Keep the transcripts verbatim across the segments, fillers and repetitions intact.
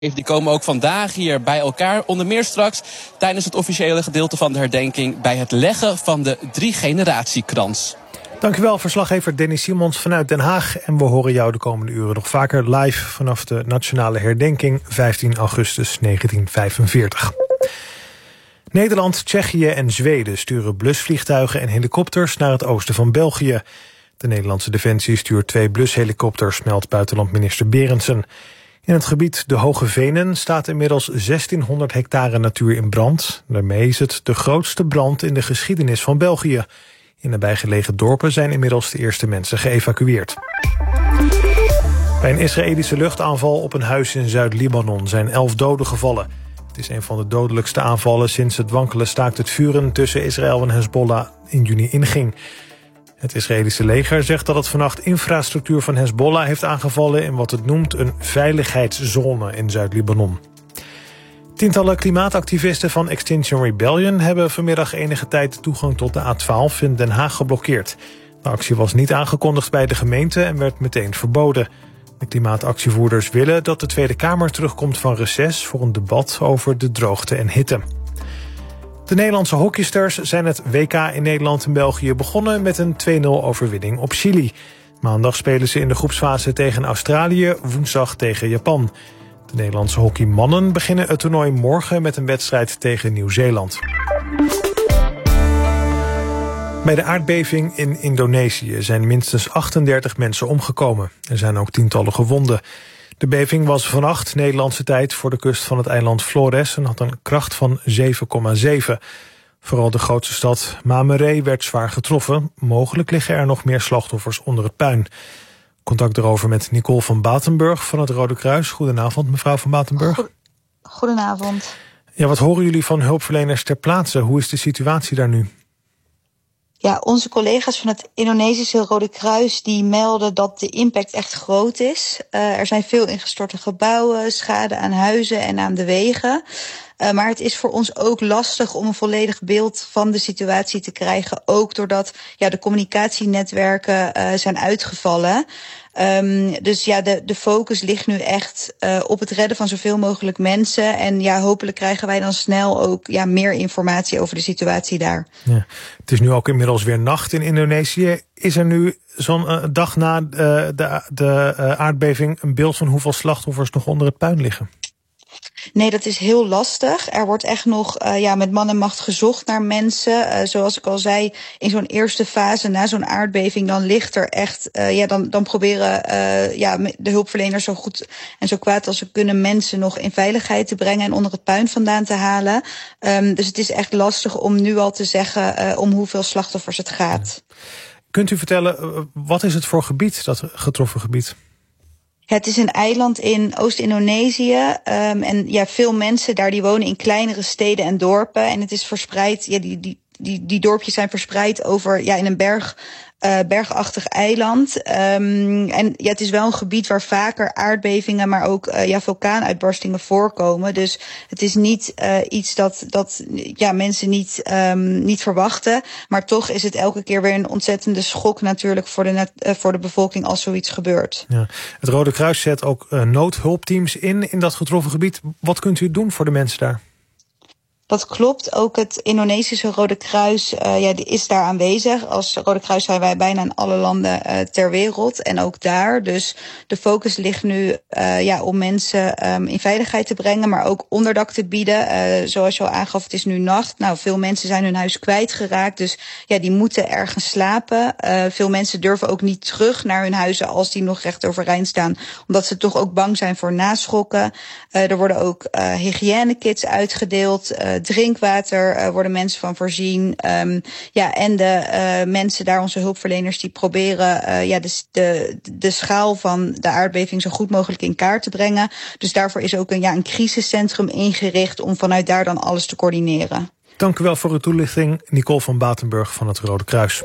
Die komen ook vandaag hier bij elkaar. Onder meer straks tijdens het officiële gedeelte van de herdenking bij het leggen van de drie-generatiekrans. Dankjewel, verslaggever Dennis Simons vanuit Den Haag. En we horen jou de komende uren nog vaker live vanaf de nationale herdenking vijftien augustus negentien vijfenveertig. Nederland, Tsjechië en Zweden sturen blusvliegtuigen en helikopters naar het oosten van België. De Nederlandse Defensie stuurt twee blushelikopters, meldt buitenlandminister Berendsen. In het gebied de Hoge Venen staat inmiddels zestienhonderd hectare natuur in brand. Daarmee is het de grootste brand in de geschiedenis van België. In nabijgelegen dorpen zijn inmiddels de eerste mensen geëvacueerd. Bij een Israëlische luchtaanval op een huis in Zuid-Libanon zijn elf doden gevallen. Het is een van de dodelijkste aanvallen sinds het wankele staakt het vuren tussen Israël en Hezbollah in juni inging. Het Israëlische leger zegt dat het vannacht infrastructuur van Hezbollah heeft aangevallen in wat het noemt een veiligheidszone in Zuid-Libanon. Tientallen klimaatactivisten van Extinction Rebellion hebben vanmiddag enige tijd de toegang tot de A twaalf in Den Haag geblokkeerd. De actie was niet aangekondigd bij de gemeente en werd meteen verboden. De klimaatactievoerders willen dat de Tweede Kamer terugkomt van reces voor een debat over de droogte en hitte. De Nederlandse hockeysters zijn het W K in Nederland en België begonnen met een twee nul overwinning op Chili. Maandag spelen ze in de groepsfase tegen Australië, woensdag tegen Japan. De Nederlandse hockeymannen beginnen het toernooi morgen met een wedstrijd tegen Nieuw-Zeeland. Bij de aardbeving in Indonesië zijn minstens achtendertig mensen omgekomen. Er zijn ook tientallen gewonden. De beving was vannacht Nederlandse tijd voor de kust van het eiland Flores en had een kracht van zeven komma zeven. Vooral de grootste stad Mamere werd zwaar getroffen. Mogelijk liggen er nog meer slachtoffers onder het puin. Contact erover met Nicole van Batenburg van het Rode Kruis. Goedenavond, mevrouw van Batenburg. Goedenavond. Ja, wat horen jullie van hulpverleners ter plaatse? Hoe is de situatie daar nu? Ja, onze collega's van het Indonesische Rode Kruis die melden dat de impact echt groot is. Uh, er zijn veel ingestorte gebouwen, schade aan huizen en aan de wegen. Uh, maar het is voor ons ook lastig om een volledig beeld van de situatie te krijgen. Ook doordat ja, de communicatienetwerken uh, zijn uitgevallen. Um, dus ja, de, de focus ligt nu echt uh, op het redden van zoveel mogelijk mensen. En ja, hopelijk krijgen wij dan snel ook ja, meer informatie over de situatie daar. Ja, het is nu ook inmiddels weer nacht in Indonesië. Is er nu zo'n uh, dag na uh, de, de uh, aardbeving een beeld van hoeveel slachtoffers nog onder het puin liggen? Nee, dat is heel lastig. Er wordt echt nog uh, ja, met man en macht gezocht naar mensen. Uh, zoals ik al zei, in zo'n eerste fase na zo'n aardbeving, dan ligt er echt, uh, ja, dan, dan proberen uh, ja, de hulpverleners zo goed en zo kwaad als ze kunnen mensen nog in veiligheid te brengen en onder het puin vandaan te halen. Um, dus het is echt lastig om nu al te zeggen uh, om hoeveel slachtoffers het gaat. Ja. Kunt u vertellen, uh, wat is het voor gebied, dat getroffen gebied? Het is een eiland in Oost-Indonesië um, en ja, veel mensen daar die wonen in kleinere steden en dorpen. En het is verspreid, ja, die, die, die, die dorpjes zijn verspreid over ja, in een berg, uh, bergachtig eiland. Um, en ja, het is wel een gebied waar vaker aardbevingen, maar ook uh, ja, vulkaanuitbarstingen voorkomen. Dus het is niet uh, iets dat, dat ja, mensen niet, um, niet verwachten. Maar toch is het elke keer weer een ontzettende schok natuurlijk voor de, uh, voor de bevolking als zoiets gebeurt. Ja. Het Rode Kruis zet ook uh, noodhulpteams in in dat getroffen gebied. Wat kunt u doen voor de mensen daar? Dat klopt. Ook het Indonesische Rode Kruis uh, ja, die is daar aanwezig. Als Rode Kruis zijn wij bijna in alle landen uh, ter wereld. En ook daar. Dus de focus ligt nu uh, ja, om mensen um, in veiligheid te brengen. Maar ook onderdak te bieden. Uh, zoals je al aangaf, het is nu nacht. Nou, veel mensen zijn hun huis kwijtgeraakt. Dus ja, die moeten ergens slapen. Uh, veel mensen durven ook niet terug naar hun huizen als die nog recht overeind staan. Omdat ze toch ook bang zijn voor naschokken. Uh, er worden ook uh, hygiënekits uitgedeeld. Uh, drinkwater uh, worden mensen van voorzien. Um, ja, en de uh, mensen daar, onze hulpverleners, die proberen uh, ja, de, de, de schaal van de aardbeving zo goed mogelijk in kaart te brengen. Dus daarvoor is ook een, ja, een crisiscentrum ingericht om vanuit daar dan alles te coördineren. Dank u wel voor uw toelichting, Nicole van Batenburg van het Rode Kruis.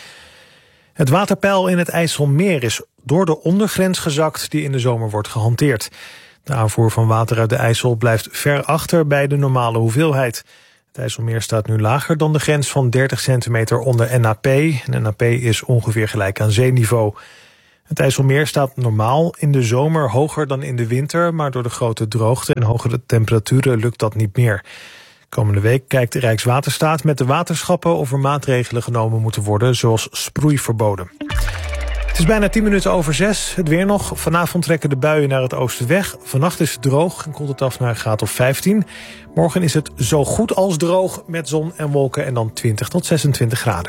Het waterpeil in het IJsselmeer is door de ondergrens gezakt die in de zomer wordt gehanteerd. De aanvoer van water uit de IJssel blijft ver achter bij de normale hoeveelheid. Het IJsselmeer staat nu lager dan de grens van dertig centimeter onder N A P. En N A P is ongeveer gelijk aan zeeniveau. Het IJsselmeer staat normaal in de zomer hoger dan in de winter, maar door de grote droogte en hogere temperaturen lukt dat niet meer. Komende week kijkt de Rijkswaterstaat met de waterschappen of er maatregelen genomen moeten worden, zoals sproeiverboden. Het is bijna tien minuten over zes. Het weer nog. Vanavond trekken de buien naar het oosten weg. Vannacht is het droog en koelt het af naar een graad of vijftien. Morgen is het zo goed als droog met zon en wolken en dan twintig tot zesentwintig graden.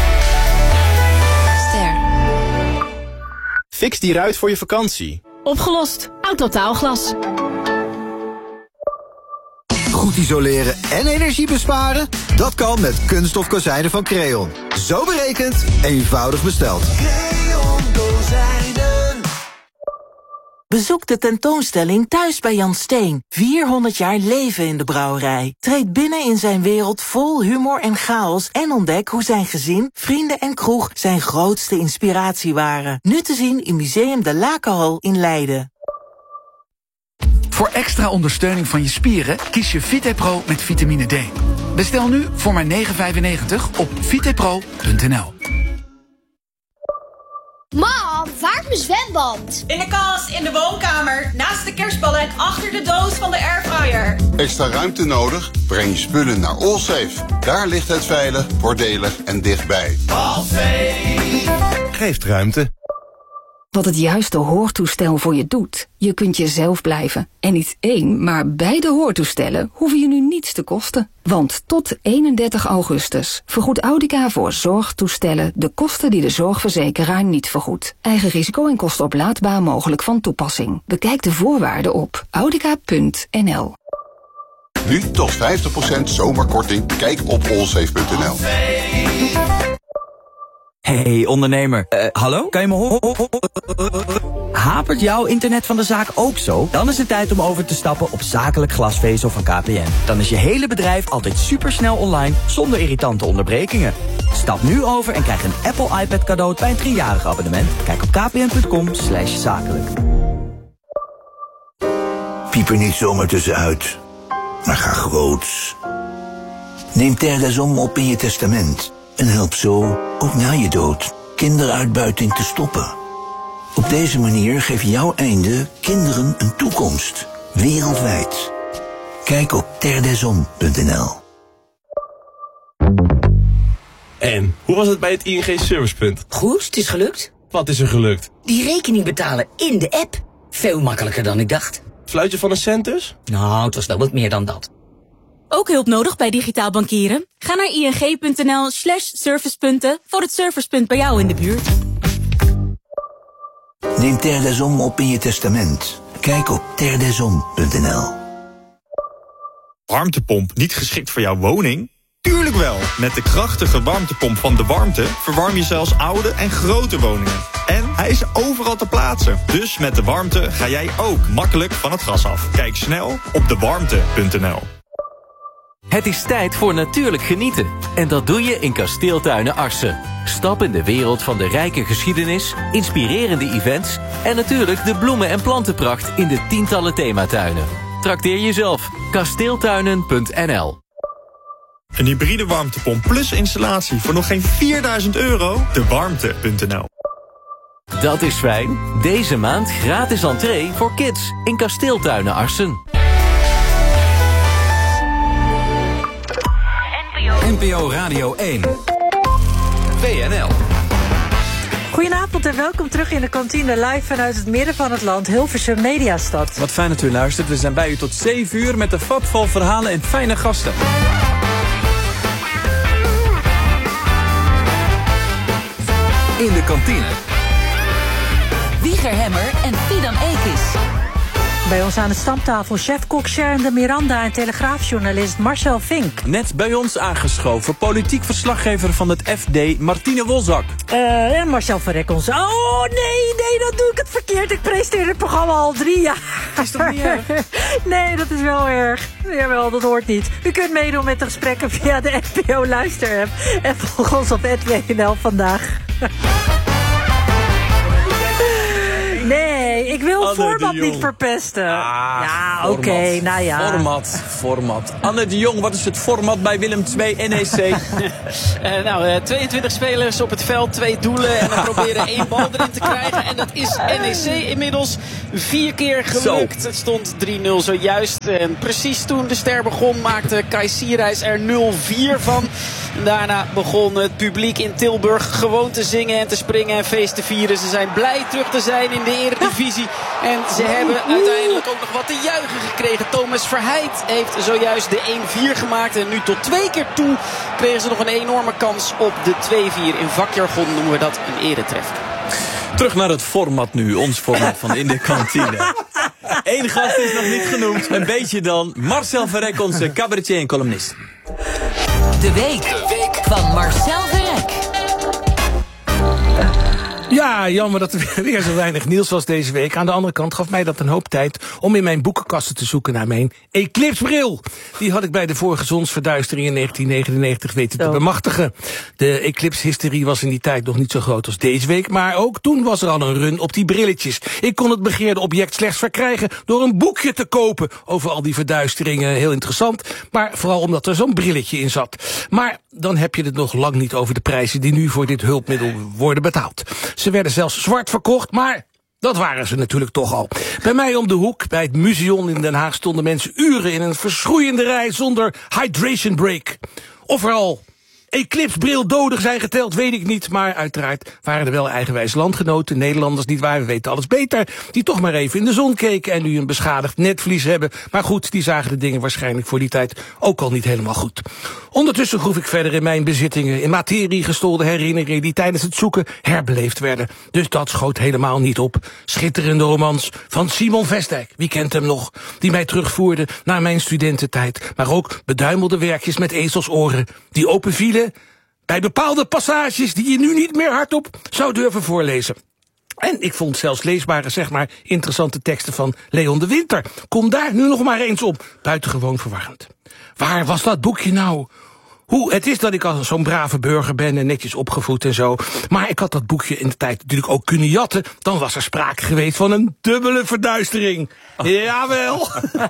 Ster. Fix die ruit voor je vakantie. Opgelost. Autotaalglas. Goed isoleren en energie besparen? Dat kan met kunststof kozijnen van Creon. Zo berekend, eenvoudig besteld. Creon kozijnen. Bezoek de tentoonstelling Thuis bij Jan Steen. vierhonderd jaar leven in de brouwerij. Treed binnen in zijn wereld vol humor en chaos en ontdek hoe zijn gezin, vrienden en kroeg zijn grootste inspiratie waren. Nu te zien in Museum de Lakenhal in Leiden. Voor extra ondersteuning van je spieren kies je VitePro met vitamine D. Bestel nu voor maar negen vijfennegentig op vitepro punt n l. Mam, waar is mijn zwembad? In de kast, in de woonkamer, naast de kerstballen en achter de doos van de airfryer. Extra ruimte nodig? Breng je spullen naar Allsafe. Daar ligt het veilig, voordelig en dichtbij. Allsafe geeft ruimte. Wat het juiste hoortoestel voor je doet. Je kunt jezelf blijven. En niet één, maar beide hoortoestellen hoeven je nu niets te kosten. Want tot eenendertig augustus vergoedt Audica voor zorgtoestellen de kosten die de zorgverzekeraar niet vergoedt. Eigen risico en kosten oplaadbaar mogelijk van toepassing. Bekijk de voorwaarden op audica punt n l. Nu tot vijftig procent zomerkorting. Kijk op allsafe punt n l. Hey ondernemer, uh, hallo? Kan je me horen? Hapert jouw internet van de zaak ook zo? Dan is het tijd om over te stappen op zakelijk glasvezel van K P N. Dan is je hele bedrijf altijd supersnel online, zonder irritante onderbrekingen. Stap nu over en krijg een Apple iPad cadeau bij een driejarig abonnement. Kijk op kpn punt com slash zakelijk. Piep er niet zomaar tussenuit, maar ga groots. Neem Terdasom op in je testament. En help zo, ook na je dood, kinderuitbuiting te stoppen. Op deze manier geef jouw einde kinderen een toekomst. Wereldwijd. Kijk op terdesom punt n l. En, hoe was het bij het I N G Servicepunt? Goed, het is gelukt. Wat is er gelukt? Die rekening betalen in de app. Veel makkelijker dan ik dacht. Fluitje van een cent dus? Nou, het was wel wat meer dan dat. Ook hulp nodig bij digitaal bankieren? Ga naar ing punt n l slash servicepunten voor het servicepunt bij jou in de buurt. Neem Terdasom op in je testament. Kijk op terdesom punt n l. Warmtepomp niet geschikt voor jouw woning? Tuurlijk wel! Met de krachtige warmtepomp van De Warmte verwarm je zelfs oude en grote woningen. En hij is overal te plaatsen. Dus met De Warmte ga jij ook makkelijk van het gas af. Kijk snel op de warmte punt n l. Het is tijd voor natuurlijk genieten. En dat doe je in Kasteeltuinen Arsen. Stap in de wereld van de rijke geschiedenis, inspirerende events en natuurlijk de bloemen- en plantenpracht in de tientallen thematuinen. Trakteer jezelf. kasteeltuinen punt n l. Een hybride warmtepomp plus installatie voor nog geen vierduizend euro? de warmte punt n l. Dat is fijn. Deze maand gratis entree voor kids in Kasteeltuinen Arsen. N P O Radio één. W N L. Goedenavond en welkom terug in de kantine live vanuit het midden van het land, Hilversum Mediastad. Wat fijn dat u luistert. We zijn bij u tot zeven uur met de vat vol verhalen en fijne gasten. In de kantine. Wieger Hemmer en Fidan Ekis. Bij ons aan de stamtafel chef-kok Sharon de Miranda en telegraafjournalist Marcel Vink. Net bij ons aangeschoven politiek verslaggever van het F D, Martine Wolzak. Uh, en Marcel van Rekkels. Oh nee, nee, dat doe ik het verkeerd. Ik presenteer het programma al drie jaar. Is toch niet erg? Nee, dat is wel erg. Jawel, dat hoort niet. U kunt meedoen met de gesprekken via de N P O Luister-app. En volg ons op W N L vandaag. Nee, nee, ik wil het Anne format de Jong. niet verpesten. Ah, ja, oké, okay, nou ja. Format, format. Anne de Jong, wat is het format bij Willem twee N E C? uh, nou, uh, tweeëntwintig spelers op het veld, twee doelen en we proberen één bal erin te krijgen. En dat is N E C inmiddels vier keer gelukt. Zo. Het stond drie nul zojuist. En precies toen de ster begon maakte Kai Sierhuis er nul vier van. En daarna begon het publiek in Tilburg gewoon te zingen en te springen en feest te vieren. Ze zijn blij terug te zijn in de Eredivisie. En ze hebben uiteindelijk ook nog wat te juichen gekregen. Thomas Verheid heeft zojuist de één vier gemaakt. En nu tot twee keer toe kregen ze nog een enorme kans op de twee vier. In vakjargon noemen we dat een eretreffer. Terug naar het format nu, ons format van In de Kantine. Eén gast is nog niet genoemd, een beetje dan. Marcel Verrek, onze cabaretier en columnist. De week, de week van Marcel Verrek. Ja, jammer dat er weer zo weinig nieuws was deze week. Aan de andere kant gaf mij dat een hoop tijd om in mijn boekenkasten te zoeken naar mijn eclipsbril. Die had ik bij de vorige zonsverduistering in negentien negenennegentig weten te bemachtigen. De eclipshysterie was in die tijd nog niet zo groot als deze week, maar ook toen was er al een run op die brilletjes. Ik kon het begeerde object slechts verkrijgen door een boekje te kopen over al die verduisteringen. Heel interessant, maar vooral omdat er zo'n brilletje in zat. Maar dan heb je het nog lang niet over de prijzen die nu voor dit hulpmiddel worden betaald. Ze werden zelfs zwart verkocht, maar dat waren ze natuurlijk toch al. Bij mij om de hoek, bij het Museum in Den Haag, stonden mensen uren in een verschroeiende rij zonder hydration break. Of er al eclipsbril doden zijn geteld, weet ik niet. Maar uiteraard waren er wel eigenwijze landgenoten, Nederlanders niet waar, we weten alles beter, die toch maar even in de zon keken en nu een beschadigd netvlies hebben. Maar goed, die zagen de dingen waarschijnlijk voor die tijd ook al niet helemaal goed. Ondertussen groef ik verder in mijn bezittingen, in materie gestolde herinneringen die tijdens het zoeken herbeleefd werden. Dus dat schoot helemaal niet op. Schitterende romans van Simon Vestdijk, wie kent hem nog, die mij terugvoerde naar mijn studententijd. Maar ook beduimelde werkjes met ezelsoren, die open vielen bij bepaalde passages die je nu niet meer hardop zou durven voorlezen. En ik vond zelfs leesbare, zeg maar, interessante teksten van Leon de Winter. Kom daar nu nog maar eens op. Buitengewoon verwarrend. Waar was dat boekje nou? Hoe, het is dat ik al zo'n brave burger ben en netjes opgevoed en zo. Maar ik had dat boekje in de tijd natuurlijk ook kunnen jatten. Dan was er sprake geweest van een dubbele verduistering. Oh. Jawel.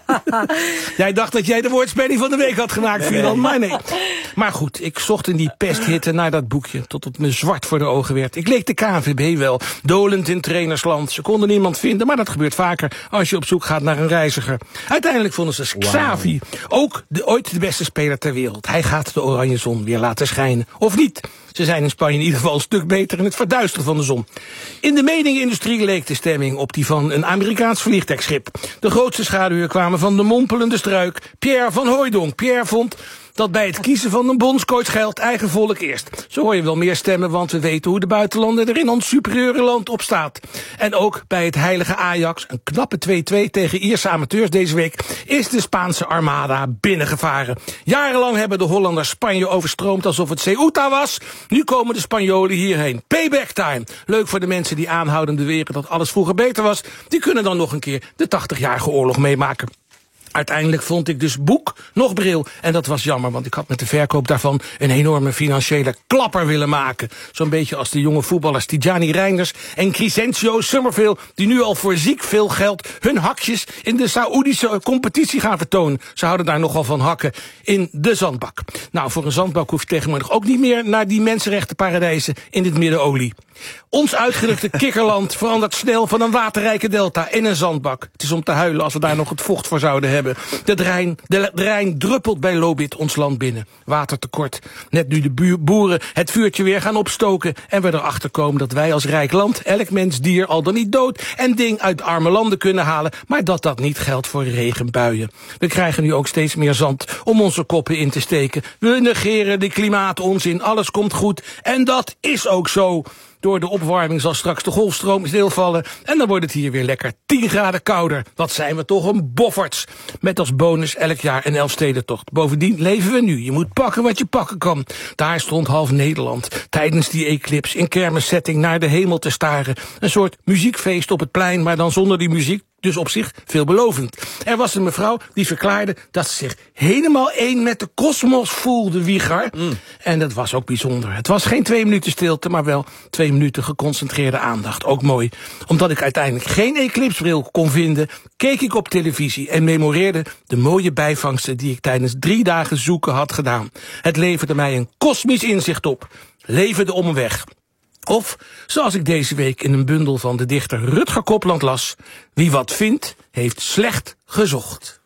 Jij dacht dat jij de woordspeling van de week had gemaakt, Finan, nee. Maar nee. Maar goed, ik zocht in die pesthitte naar dat boekje, tot het me zwart voor de ogen werd. Ik leek de K N V B wel, dolend in trainersland. Ze konden niemand vinden, maar dat gebeurt vaker als je op zoek gaat naar een reiziger. Uiteindelijk vonden ze Xavi, wow. Ook de, ooit de beste speler ter wereld. Hij gaat de oranje zon weer laten schijnen. Of niet? Ze zijn in Spanje in ieder geval een stuk beter in het verduisteren van de zon. In de meningindustrie leek de stemming op die van een Amerikaans vliegtuigschip. De grootste schaduwen kwamen van de mompelende struik Pierre van Hooijdonk. Pierre vond dat bij het kiezen van een bondscoach geldt eigen volk eerst. Zo hoor je wel meer stemmen, want we weten hoe de buitenlander er in ons superieure land op staat. En ook bij het heilige Ajax, een knappe twee-twee tegen Ierse amateurs deze week, is de Spaanse armada binnengevaren. Jarenlang hebben de Hollanders Spanje overstroomd alsof het Ceuta was. Nu komen de Spanjolen hierheen. Payback time. Leuk voor de mensen die aanhouden beweren dat alles vroeger beter was. Die kunnen dan nog een keer de tachtigjarige oorlog meemaken. Uiteindelijk vond ik dus boek nog bril. En dat was jammer, want ik had met de verkoop daarvan een enorme financiële klapper willen maken. Zo'n beetje als de jonge voetballers Tijani Reinders en Crescencio Summerville, die nu al voor ziek veel geld hun hakjes in de Saoedische competitie gaan vertonen. Ze houden daar nogal van hakken in de zandbak. Nou, voor een zandbak hoef je tegenwoordig ook niet meer naar die mensenrechtenparadijzen in het Midden-Olie. Ons uitgedrukte kikkerland verandert snel van een waterrijke delta in een zandbak. Het is om te huilen als we daar nog het vocht voor zouden hebben. De Rijn, de, de Rijn druppelt bij Lobit ons land binnen. Watertekort. Net nu de bu- boeren het vuurtje weer gaan opstoken en we erachter komen dat wij als rijk land elk mens, dier, al dan niet dood en ding uit arme landen kunnen halen, maar dat dat niet geldt voor regenbuien. We krijgen nu ook steeds meer zand om onze koppen in te steken. We negeren de klimaatonzin, alles komt goed en dat is ook zo. Door de opwarming zal straks de golfstroom stilvallen en dan wordt het hier weer lekker tien graden kouder. Wat zijn we toch een bofferts. Met als bonus elk jaar een Elfstedentocht. Bovendien leven we nu. Je moet pakken wat je pakken kan. Daar stond half Nederland tijdens die eclipse in kermissetting naar de hemel te staren. Een soort muziekfeest op het plein, maar dan zonder die muziek. Dus op zich veelbelovend. Er was een mevrouw die verklaarde dat ze zich helemaal één met de kosmos voelde, Wieger. Mm. En dat was ook bijzonder. Het was geen twee minuten stilte, maar wel twee minuten geconcentreerde aandacht. Ook mooi. Omdat ik uiteindelijk geen eclipsbril kon vinden, keek ik op televisie en memoreerde de mooie bijvangsten die ik tijdens drie dagen zoeken had gedaan. Het leverde mij een kosmisch inzicht op. Leverde om een weg. Of, zoals ik deze week in een bundel van de dichter Rutger Kopland las, wie wat vindt, heeft slecht gezocht.